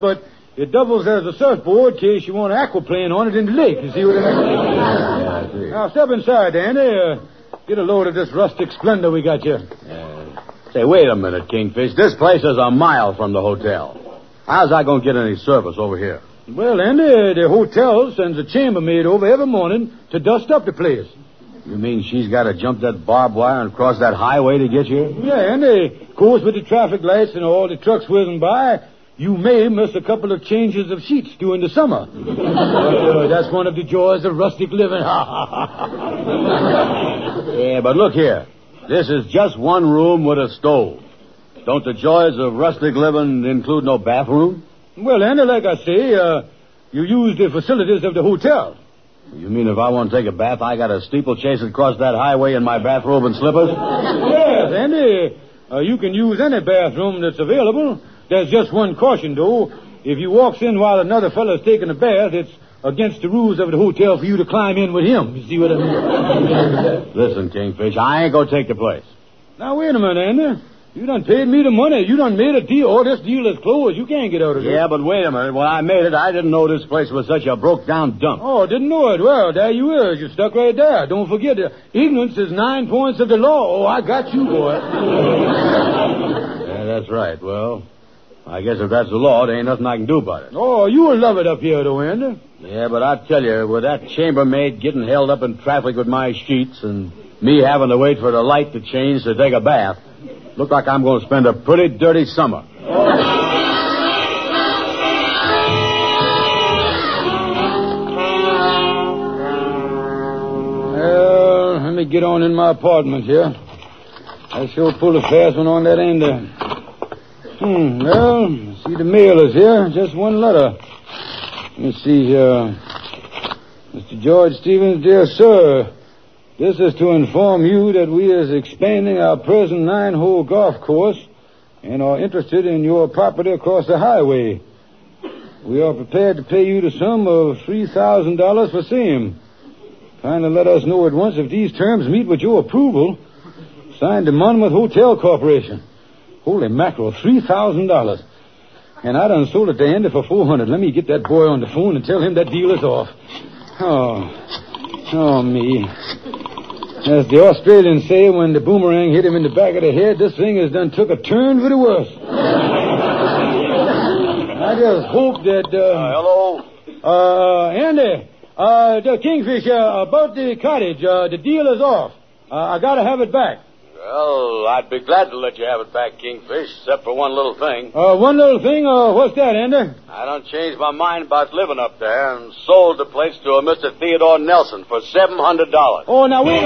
but it doubles as a surfboard in case you want aquaplane on it in the lake. You see what I mean? Yeah, I see. Now, step inside, Andy. Get a load of this rustic splendor we got here. Say, wait a minute, Kingfish. This place is a mile from the hotel. How's I going to get any service over here? Well, Andy, the hotel sends a chambermaid over every morning to dust up the place. You mean she's got to jump that barbed wire and cross that highway to get here? Yeah, Andy. Of course, with the traffic lights and all the trucks whizzing by, you may miss a couple of changes of sheets during the summer. But that's one of the joys of rustic living. Yeah, but look here. This is just one room with a stove. Don't the joys of rustic living include no bathroom? Well, Andy, like I say, you use the facilities of the hotel. You mean if I want to take a bath, I got to steeplechase across that highway in my bathrobe and slippers? Yes, Andy. You can use any bathroom that's available. There's just one caution, though. If you walks in while another fellow's taking a bath, it's against the rules of the hotel for you to climb in with him. You see what I mean? Listen, Kingfish, I ain't going to take the place. Now, wait a minute, Andy. You done paid me the money. You done made a deal. Oh, this deal is closed. You can't get out of it. Yeah, but wait a minute. When I made it, I didn't know this place was such a broke-down dump. Oh, didn't know it. Well, there you is. You stuck right there. Don't forget, ignorance is 9 points of the law. Oh, I got you, boy. Yeah, that's right. Well, I guess if that's the law, there ain't nothing I can do about it. Oh, you will love it up here, though, Andy. Yeah, but I tell you, with that chambermaid getting held up in traffic with my sheets and me having to wait for the light to change to take a bath, look like I'm going to spend a pretty dirty summer. Well, let me get on in my apartment here. I sure pulled a fast one on that end there. Well, see, the mail is here. Just one letter. Let me see here. Mr. George Stevens, dear sir, this is to inform you that we is expanding our present 9-hole golf course and are interested in your property across the highway. We are prepared to pay you the sum of $3,000 for same. Kindly let us know at once if these terms meet with your approval. Signed the Monmouth Hotel Corporation. Holy mackerel, $3,000. And I done sold it to Andy for $400. Let me get that boy on the phone and tell him that deal is off. Oh, me. As the Australians say, when the boomerang hit him in the back of the head, this thing has done took a turn for the worse. I just hope that, Hello? Andy, the Kingfish, about the cottage, the deal is off. I gotta have it back. Well, I'd be glad to let you have it back, Kingfish, except for one little thing. One little thing? What's that, Andy? I done changed my mind about living up there and sold the place to a Mr. Theodore Nelson for $700. Oh, now wait